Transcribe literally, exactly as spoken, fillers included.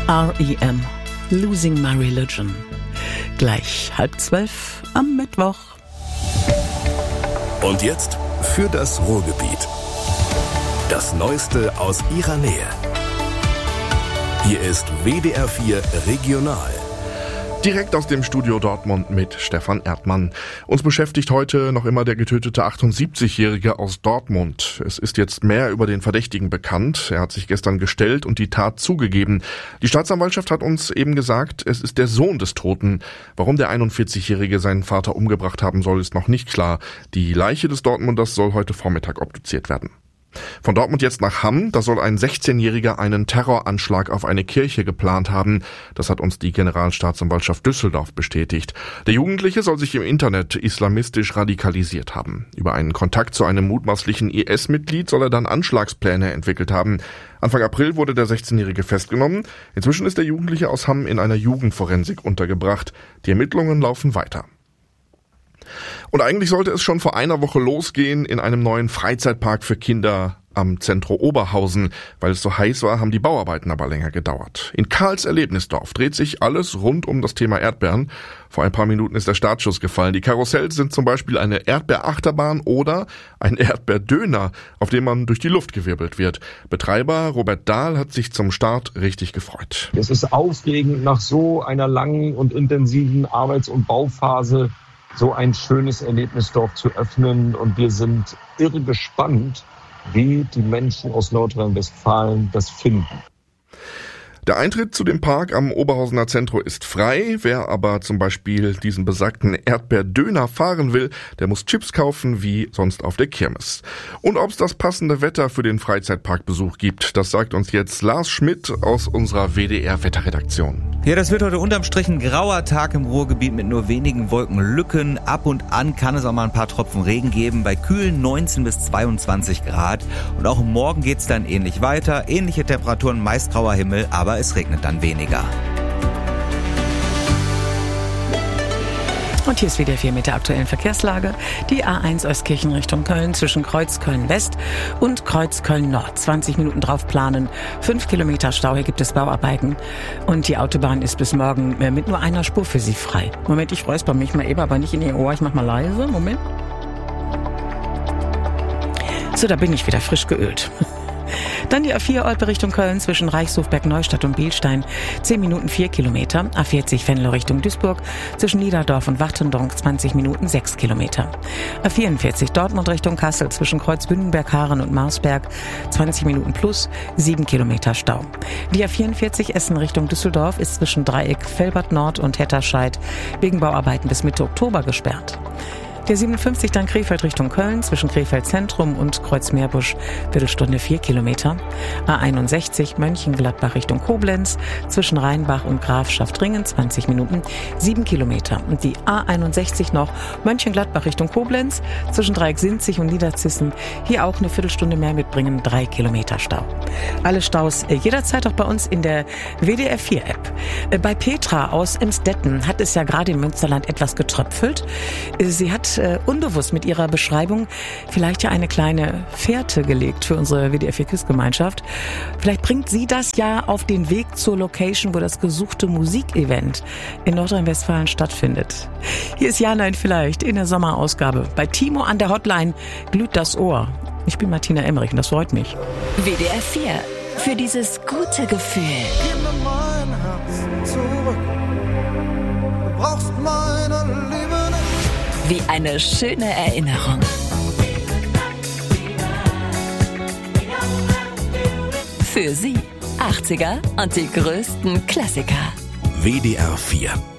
R E M, Losing My Religion. Gleich halb zwölf am Mittwoch. Und jetzt für das Ruhrgebiet. Das Neueste aus ihrer Nähe. Hier ist W D R vier Regional. Direkt aus dem Studio Dortmund mit Stefan Erdmann. Uns beschäftigt heute noch immer der getötete achtundsiebzigjährige aus Dortmund. Es ist jetzt mehr über den Verdächtigen bekannt. Er hat sich gestern gestellt und die Tat zugegeben. Die Staatsanwaltschaft hat uns eben gesagt, es ist der Sohn des Toten. Warum der einundvierzigjährige seinen Vater umgebracht haben soll, ist noch nicht klar. Die Leiche des Dortmunders soll heute Vormittag obduziert werden. Von Dortmund jetzt nach Hamm, da soll ein sechzehnjähriger einen Terroranschlag auf eine Kirche geplant haben. Das hat uns die Generalstaatsanwaltschaft Düsseldorf bestätigt. Der Jugendliche soll sich im Internet islamistisch radikalisiert haben. Über einen Kontakt zu einem mutmaßlichen I S-Mitglied soll er dann Anschlagspläne entwickelt haben. Anfang April wurde der sechzehnjährige festgenommen. Inzwischen ist der Jugendliche aus Hamm in einer Jugendforensik untergebracht. Die Ermittlungen laufen weiter. Und eigentlich sollte es schon vor einer Woche losgehen in einem neuen Freizeitpark für Kinder am Zentrum Oberhausen. Weil es so heiß war, haben die Bauarbeiten aber länger gedauert. In Karls Erlebnisdorf dreht sich alles rund um das Thema Erdbeeren. Vor ein paar Minuten ist der Startschuss gefallen. Die Karussells sind zum Beispiel eine Erdbeerachterbahn oder ein Erdbeerdöner, auf dem man durch die Luft gewirbelt wird. Betreiber Robert Dahl hat sich zum Start richtig gefreut. Es ist aufregend, nach so einer langen und intensiven Arbeits- und Bauphase so ein schönes Erlebnisdorf zu öffnen. Und wir sind irre gespannt, wie die Menschen aus Nordrhein-Westfalen das finden. Der Eintritt zu dem Park am Oberhausener Zentrum ist frei. Wer aber zum Beispiel diesen besagten Erdbeerdöner fahren will, der muss Chips kaufen, wie sonst auf der Kirmes. Und ob es das passende Wetter für den Freizeitparkbesuch gibt, das sagt uns jetzt Lars Schmidt aus unserer W D R-Wetterredaktion. Ja, das wird heute unterm Strich ein grauer Tag im Ruhrgebiet mit nur wenigen Wolkenlücken. Ab und an kann es auch mal ein paar Tropfen Regen geben, bei kühlen neunzehn bis zweiundzwanzig Grad. Und auch morgen geht's dann ähnlich weiter. Ähnliche Temperaturen, meist grauer Himmel, aber es regnet dann weniger. Und hier ist W D R vier mit der aktuellen Verkehrslage. Die A eins Euskirchen Richtung Köln zwischen Kreuz Köln-West und Kreuz Köln-Nord. zwanzig Minuten drauf planen. fünf Kilometer Stau, hier gibt es Bauarbeiten. Und die Autobahn ist bis morgen mit nur einer Spur für Sie frei. Moment, ich räusper mich mal eben, aber nicht in Ihr Ohr. Ich mach mal leise. Moment. So, da bin ich wieder frisch geölt. Dann die A vier Olpe Richtung Köln zwischen Reichshofberg, Neustadt und Bielstein. zehn Minuten vier Kilometer. A vierzig Venlo Richtung Duisburg zwischen Niederdorf und Wachtendonk zwanzig Minuten sechs Kilometer. A vierundvierzig Dortmund Richtung Kassel zwischen Kreuzbündenberg, Haaren und Marsberg zwanzig Minuten plus sieben Kilometer Stau. Die A vierundvierzig Essen Richtung Düsseldorf ist zwischen Dreieck Velbert Nord und Hetterscheid wegen Bauarbeiten bis Mitte Oktober gesperrt. Der siebenundfünfzig dann Krefeld Richtung Köln zwischen Krefeld Zentrum und Kreuzmeerbusch, Viertelstunde vier Kilometer. A einundsechzig Mönchengladbach Richtung Koblenz zwischen Rheinbach und Grafschaftringen zwanzig Minuten, sieben Kilometer. Und die A einundsechzig noch Mönchengladbach Richtung Koblenz zwischen Dreieck-Sinzig und Niederzissen, hier auch eine Viertelstunde mehr mitbringen, drei Kilometer Stau. Alle Staus jederzeit auch bei uns in der W D R vier App. Bei Petra aus Emstetten hat es ja gerade im Münsterland etwas getröpfelt. Sie hat äh, unbewusst mit ihrer Beschreibung vielleicht ja eine kleine Fährte gelegt für unsere W D R vier Küssgemeinschaft. Vielleicht bringt sie das ja auf den Weg zur Location, wo das gesuchte Musikevent in Nordrhein-Westfalen stattfindet. Hier ist Ja, nein, vielleicht in der Sommerausgabe. Bei Timo an der Hotline glüht das Ohr. Ich bin Martina Emmerich und das freut mich. W D R vier. Für dieses gute Gefühl. Gib mir mein Herz zurück. Du brauchst meine Liebe nicht. Wie eine schöne Erinnerung. Für Sie achtziger und die größten Klassiker. W D R vier